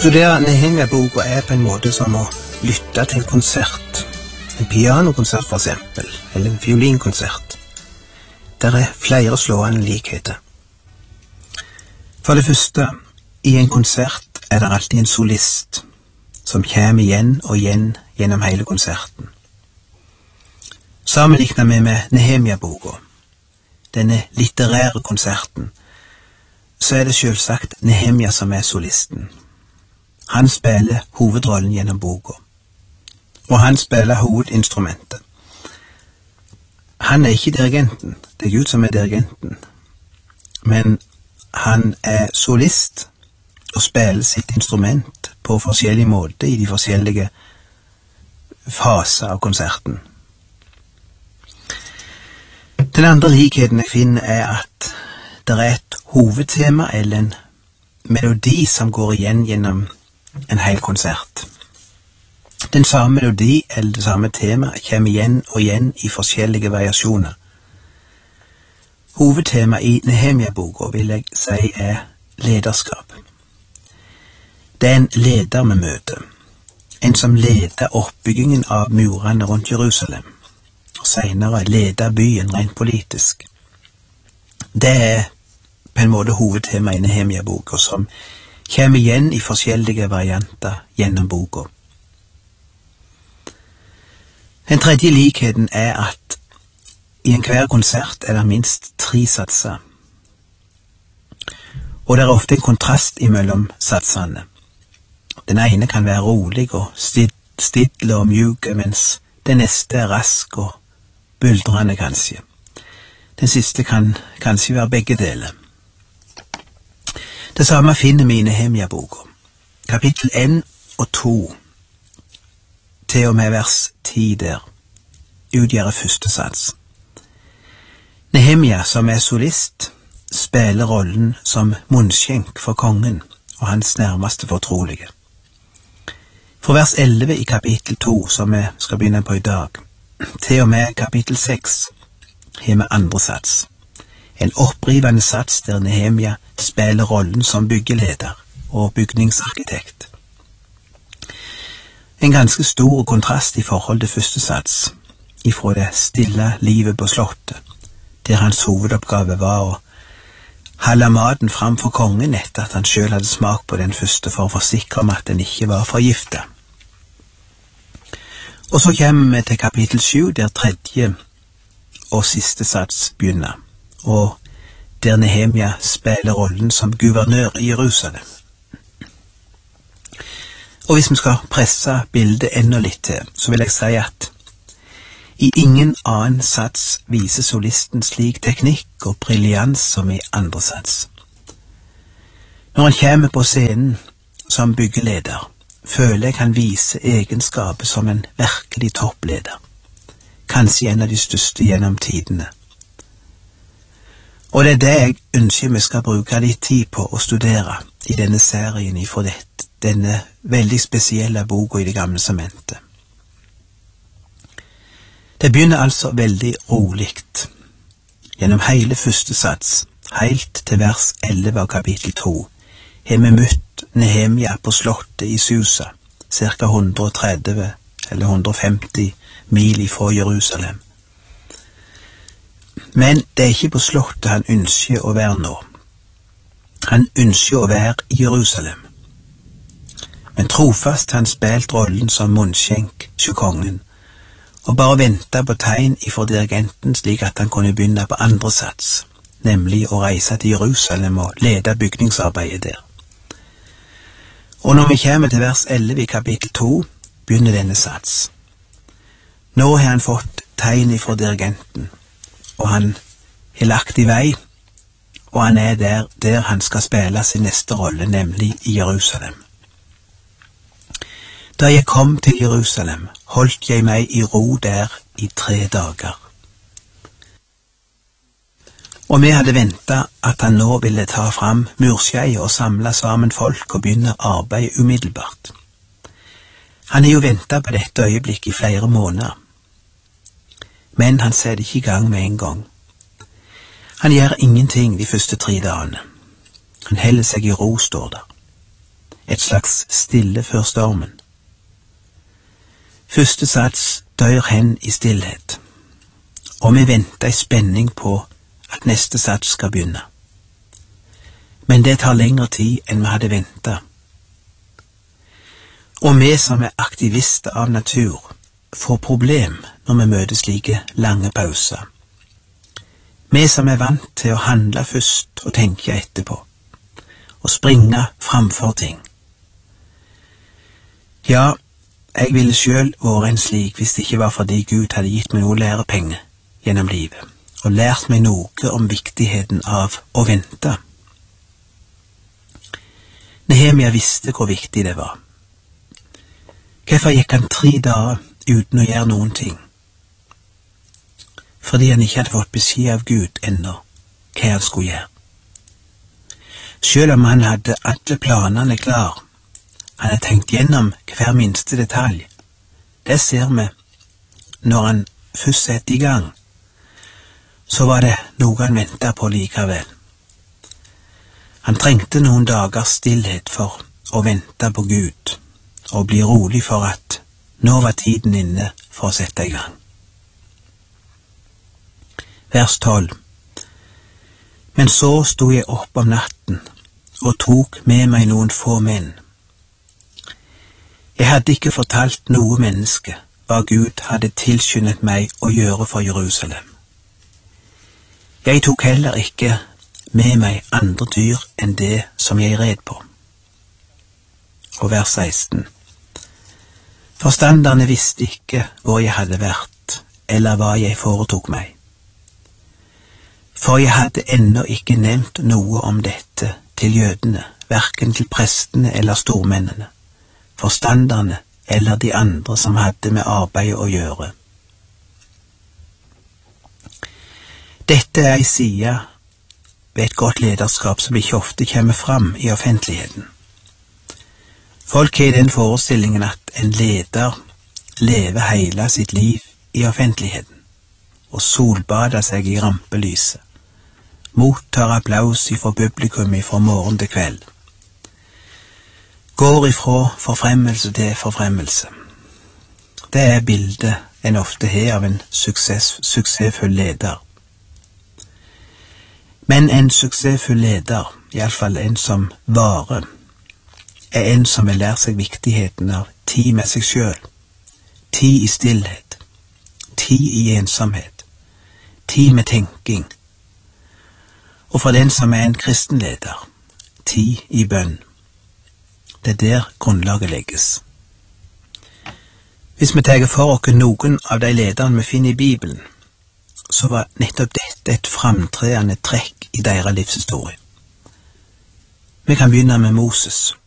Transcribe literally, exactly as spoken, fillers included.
studere Nehemia-boka er på en måte som å lytte til en konsert. En pianokonsert for eksempel, eller en fiolinkonsert. Der er flere slående likheter. For det første, i en konsert er det alltid en solist, som kommer igjen og igjen gjennom hele konserten. Sammenlignet med med Nehemia-boka, denne litterære konserten, så er det selvsagt Nehemia som er solisten. Han spiller hovedrollen gjennom boka, og han spiller hovedinstrumentet. Han er ikke dirigenten, det er Gud som er dirigenten, men han er solist og spiller sitt instrument på forskjellige måter i de forskjellige faser av konserten. Den andre likheten jeg finner er at det er et hovedtema eller en melodi som går igjen gjennom en hel konsert. Den samme melodi eller det samme tema kommer igjen og igjen i forskjellige variasjoner. Hovedtema i Nehemia-boka vil jeg si er lederskap. Det er en leder med møte, en som leder oppbyggingen av murene rundt Jerusalem, og senere leder byen rent politisk. Det er på en måte hovedtema i Nehemia-boka, som kommer igjen i forskjellige varianter gjennom boka. Den tredje likheten er at i enhver konsert er det minst tre satser, og det er ofte en kontrast imellom satsene. Den ene kan være rolig og stille og mjuk, mens den neste er rask og buldrende kanskje. Den siste kan kanskje være begge deler. Det samme finner vi i Nehemia-boka. Kapittel én og to, til og med vers ti der, utgjør første sats. Nehemia, som er solist, spiller rollen som munnskjenk for kongen og hans nærmeste fortrolige. Fra vers elleve i kapittel to, som vi skal begynne på i dag, til og med kapittel seks, har vi andre sats. En opprivende sats der Nehemia spiller rollen som byggeleder og bygningsarkitekt. En ganske stor kontrast i forhold til første sats, ifra det stille livet på slottet, der hans hovedoppgave var å holde maten fram for kongen etter at han selv hadde smakt på den første for å forsikre om at den ikke var forgiftet. Og så kommer vi til kapittel sju, der tredje og siste sats begynner, og der Nehemia spiller rollen som guvernør i Jerusalem. Og hvis vi skal presse bildet enda litt til, så vil jeg si at i ingen annen sats viser solisten slik teknikk og briljans som i andre sats. Når han kommer på scenen som byggeleder, føler jeg han viser egenskaper som en virkelig toppleder, kanskje en av de største gjennom tidene. Og det er det jeg ønsker vi skal bruke litt tid på å studere i denne serien ifra dette, denne veldig spesielle boka i Det gamle testamentet. Det begynner altså veldig roligt. Gjennom hele første sats, helt til vers elleve av kapittel to, har vi møtt Nehemia på slottet i Susa, cirka hundre og tretti eller hundre og femti mil fra Jerusalem. Men det er ikke på slottet han ønsker å være nå. Han ønsker å være i Jerusalem. Men trofast han spilt rollen som munnskjenk til kongen, og bare ventet på tegn ifra dirigenten slik at han kunne begynne på andre sats, nemlig å reise til Jerusalem og lede bygningsarbeidet der. Og når vi kommer til vers elleve i kapittel to, begynner denne sats. Nå har han fått tegn ifra dirigenten, og han har lagt i vei, og han er der, der han skal spille sin neste rolle, nemlig i Jerusalem. Da jeg kom til Jerusalem, holdt jeg meg i ro der i tre dager. Og vi hadde ventet at han nå ville ta fram murskei og samle sammen folk og begynne arbeid umiddelbart. Han har jo ventet på dette øyeblikk i flere måneder. Men han setter ikke i gang med en gang. Han gjør ingenting de første tre dagene. Han holder seg i ro, står der. et slags stille før stormen. Første sats dør hen i stillhet, og vi venter i spenning på at neste sats skal begynne. Men det tar lengre tid enn vi hadde ventet. Og vi som er aktivister av natur, får problem når vi møter slike lange pauser. Vi som er vant til å handle først og tenke etterpå, og springe framfor ting. Ja, jeg ville selv vært en slik hvis det ikke var fordi Gud hadde gitt meg noe lærepenger gjennom livet, og lært meg noe om viktigheten av å vente. Nehemia visste hvor viktig det var. Hvorfor gikk han tre dager uten å gjøre noen ting? Fordi han ikke hadde fått beskjed av Gud ennå hva han skulle gjøre. Selv om han hadde alle planene klar, han hadde tenkt gjennom hver minste detalj. Det ser vi når han først setter i gang. Så var det noe han ventet på likevel. Han trengte noen dagers stillhet for å vente på Gud, og bli rolig for at nå var tiden inne for å sette i gang. Vers tolv. Men så stod jeg opp om natten og tok med meg noen få menn. Jeg hadde ikke fortalt noe menneske hva Gud hadde tilskyndet meg å gjøre for Jerusalem. Jeg tok heller ikke med meg andre dyr enn det som jeg red på. Og vers seksten. Forstanderne visste ikke hvor jeg hadde vært, eller hva jeg foretok meg. For jeg hadde ennå ikke nevnt noe om dette til jødene, hverken til prestene eller stormennene, forstanderne eller de andre som hadde med arbeidet å gjøre. Dette er en side ved et godt lederskap som ikke ofte kommer fram i offentligheten. Folk har den forestillingen at en leder lever hele sitt liv i offentligheten, og solbader seg i rampelyset, mottar applaus fra publikum fra morgen til kveld, går ifra forfremmelse til forfremmelse. Det er bildet en ofte har av en suksess, suksessfull leder. Men en suksessfull leder, i alle fall en som varer, er en som vil lære seg viktigheten av tid med seg selv, tid i stillhet, tid i ensomhet, tid med tenking, og for den som er en kristenleder, tid i bønn. Det er der grunnlaget legges. Hvis vi tar for oss noen av de lederne vi finner i Bibelen, så var nettopp dette et framtredende trekk i deres livshistorie. Vi kan begynne med Moses.